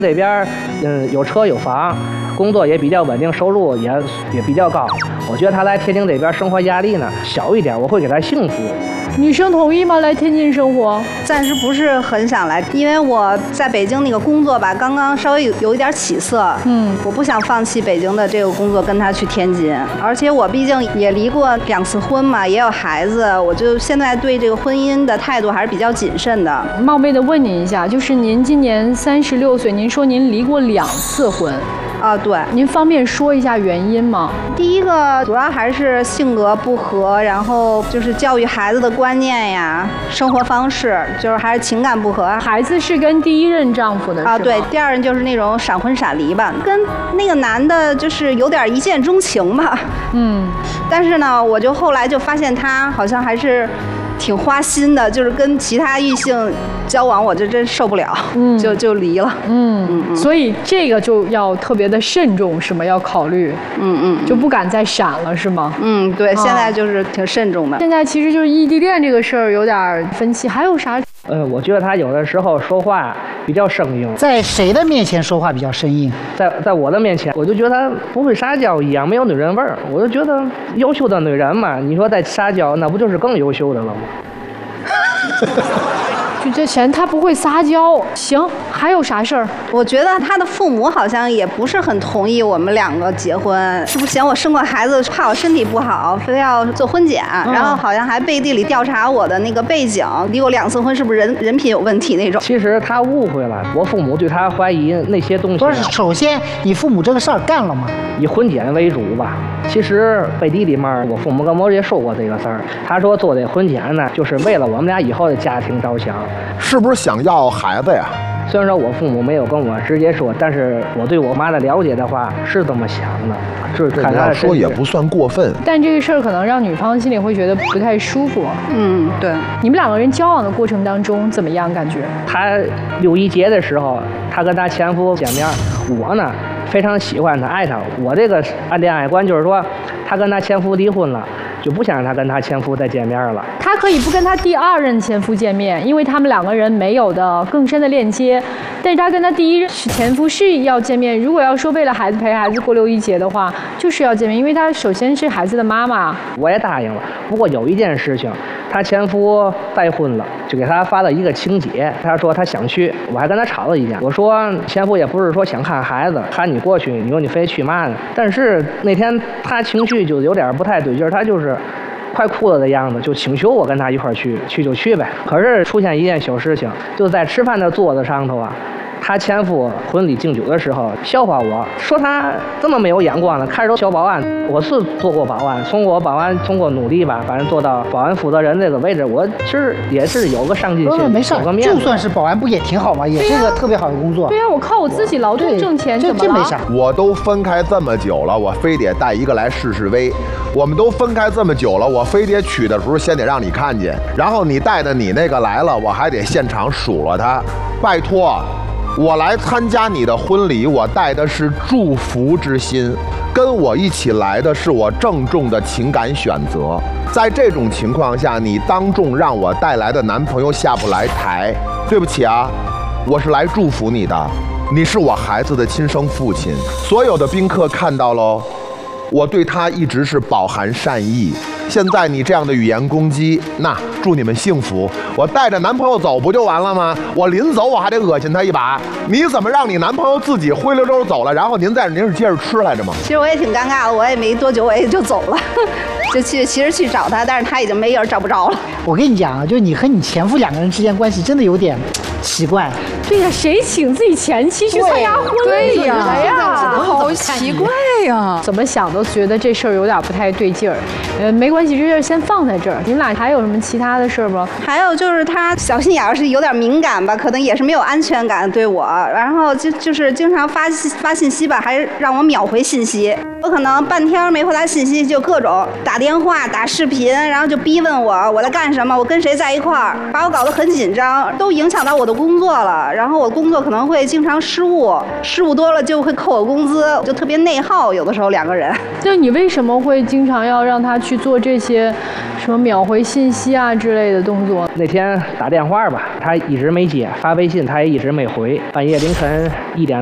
这边有车有房，工作也比较稳定，收入也比较高。我觉得他来天津这边生活压力呢小一点，我会给他幸福。 女生同意吗？来天津生活？ 暂时不是很想来，因为我在北京那个工作吧，刚刚稍微有一点起色。我不想放弃北京的这个工作，跟他去天津。而且我毕竟也离过2次婚嘛，也有孩子，我就现在对这个婚姻的态度还是比较谨慎的。 冒昧的问您一下，就是您今年36岁，您说您离过2次婚。 对， 您方便说一下原因吗？ 第一个主要还是性格不合，然后就是教育孩子的观念呀、生活方式，就是还是情感不合。 孩子是跟第一任丈夫的是吗？ 对，第二任就是那种闪婚闪离吧，跟那个男的就是有点一见钟情吧。但是呢，我就后来就发现他好像还是挺花心的，就是跟其他异性交往，我就真受不了，就离了。 所以这个就要特别的慎重，是吗？要考虑。就不敢再闪了，是吗？ 对，现在就是挺慎重的。 现在其实就是异地恋这个事儿有点分歧，还有啥？ 我觉得他有的时候说话比较生硬。 在谁的面前说话比较生硬？ 在我的面前，我就觉得他不会撒娇一样，没有女人味儿。我就觉得优秀的女人嘛，你说在撒娇，那不就是更优秀的了吗？ 就这钱他不会撒娇。行，还有啥事儿？ 我觉得他的父母好像也不是很同意我们2个结婚，是不是嫌我生过孩子，怕我身体不好，非要做婚检，然后好像还背地里调查我的那个背景，离过2次婚，是不是人品有问题那种？ 其实他误会了，我父母对他怀疑那些东西。 不是，首先你父母这个事儿干了吗？ 以婚检为主吧。其实背地里面，我父母跟我也说过这个事儿。他说做这婚检呢，就是为了我们俩以后的家庭着想。 是不是想要孩子呀？ 虽然说我父母没有跟我直接说，但是我对我妈的了解的话是这么想的，就是看她的说也不算过分。 但这个事儿可能让女方心里会觉得不太舒服。 对。 你们2个人交往的过程当中怎么样？感觉？ 她6一节的时候，她跟她前夫见面，我呢非常喜欢她，爱她。我这个恋爱观就是说，她跟她前夫离婚了，就不想让她跟她前夫再见面了。 她可以不跟她第2任前夫见面，因为他们2个人没有的更深的链接。但是她跟她第1任前夫是要见面。如果要说为了孩子陪孩子过6一节的话，就是要见面，因为她首先是孩子的妈妈。 我也答应了。不过有一件事情，她前夫再婚了，就给她发了一个请柬。她说她想去，我还跟她吵了一架。我说前夫也不是说想看孩子，喊你过去，你说你非去嘛呢？但是那天她情绪就有点不太对劲儿，她就是快哭了的样子，就请求我跟他一块儿去就去呗。可是出现一件小事情，就在吃饭的桌子上头啊，她前夫婚礼敬酒的时候笑话我说他这么没有眼光呢，看着小保安。我是做过保安，通过努力吧，反正做到保安负责人这个位置，我其实也是有个上进心， 没事，就算是保安不也挺好吗？也是个特别好的工作。 对呀，我靠我自己劳动挣钱，怎么了？ 这没啥。 我都分开这么久了，我非得带一个来试试威。我们都分开这么久了，我非得娶的时候先得让你看见，然后你带的你那个来了，我还得现场数落他。拜托，我来参加你的婚礼，我带的是祝福之心，跟我一起来的是我郑重的情感选择。在这种情况下，你当众让我带来的男朋友下不来台，对不起啊，我是来祝福你的，你是我孩子的亲生父亲。所有的宾客看到喽，我对他一直是饱含善意。现在你这样的语言攻击，那祝你们幸福。我带着男朋友走不就完了吗？我临走我还得恶心他一把。你怎么让你男朋友自己灰溜溜走了，然后您是接着吃来着吗？ 其实我也挺尴尬的，我也没多久我也就走了，其实去找他，但是他已经没影找不着了。 我跟你讲啊，就你和你前夫2个人之间关系真的有点奇怪。 对呀，谁请自己前妻去参加婚礼呀？ 好奇怪呀！ 怎么想都觉得这事儿有点不太对劲儿。没关系，这事儿先放在这儿。你们俩还有什么其他的事儿吗？ 还有就是他小心眼儿，是有点敏感吧，可能也是没有安全感对我，然后就是经常发信息吧，还让我秒回信息。我可能半天没回他信息，就各种打电话、打视频，然后就逼问我在干什么，我跟谁在一块儿，把我搞得很紧张，都影响到我的工作了。 然后我工作可能会经常失误，失误多了就会扣我工资，就特别内耗。有的时候两个人。 就你为什么会经常要让他去做这些什么秒回信息啊之类的动作？ 那天打电话吧，他一直没接，发微信他也一直没回，半夜凌晨1点